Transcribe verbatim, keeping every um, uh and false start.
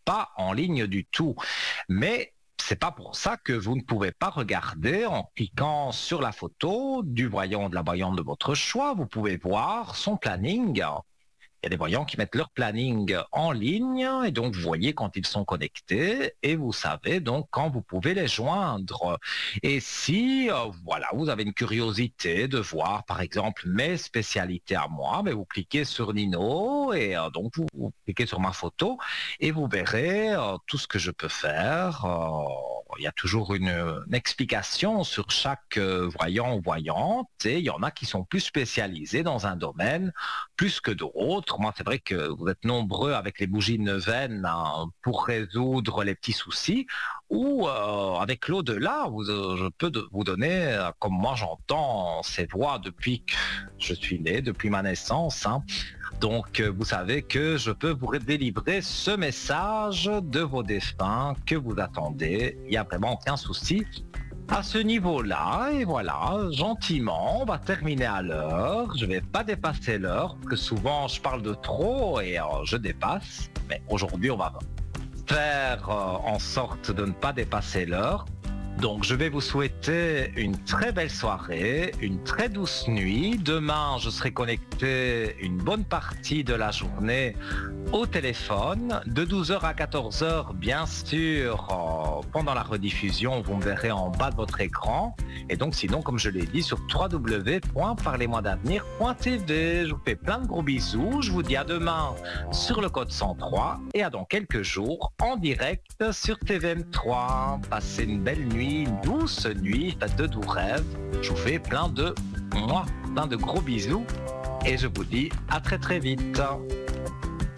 pas en ligne du tout. Mais c'est pas pour ça que vous ne pouvez pas regarder en cliquant sur la photo du voyant ou de la voyante de votre choix. Vous pouvez voir son planning. Il y a des voyants qui mettent leur planning en ligne et donc vous voyez quand ils sont connectés et vous savez donc quand vous pouvez les joindre. Et si euh, voilà, vous avez une curiosité de voir par exemple mes spécialités à moi, mais vous cliquez sur Nino et euh, donc vous, vous cliquez sur ma photo et vous verrez euh, tout ce que je peux faire. Euh, il y a toujours une, une explication sur chaque euh, voyant ou voyante et il y en a qui sont plus spécialisés dans un domaine plus que d'autres. Moi, c'est vrai que vous êtes nombreux avec les bougies neuvaines hein, pour résoudre les petits soucis ou euh, avec l'au-delà, vous, euh, je peux de, vous donner, euh, comme moi j'entends ces voix depuis que je suis né, depuis ma naissance. Hein. Donc, euh, vous savez que je peux vous délivrer ce message de vos défunts que vous attendez. Il n'y a vraiment aucun souci à ce niveau-là, et voilà, gentiment, on va terminer à l'heure. Je vais pas dépasser l'heure, parce que souvent je parle de trop et euh, je dépasse. Mais aujourd'hui, on va faire euh, en sorte de ne pas dépasser l'heure. Donc je vais vous souhaiter une très belle soirée, une très douce nuit. Demain, je serai connecté une bonne partie de la journée au téléphone, de douze heures à quatorze heures, bien sûr, euh, pendant la rediffusion, vous me verrez en bas de votre écran. Et donc sinon, comme je l'ai dit, sur w w w point parlez moi d'avenir point t v. Je vous fais plein de gros bisous. Je vous dis à demain sur le code cent trois et à dans quelques jours en direct sur T V M trois. Passez une belle nuit, une douce nuit, faites de doux rêves. Je vous fais plein de moi, plein de gros bisous et je vous dis à très très vite.